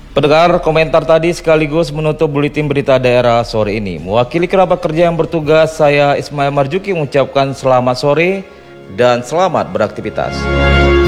Pendengar, komentar tadi sekaligus menutup buletin berita daerah sore ini. Mewakili kerabat kerja yang bertugas, saya Ismail Marjuki mengucapkan selamat sore dan selamat beraktivitas.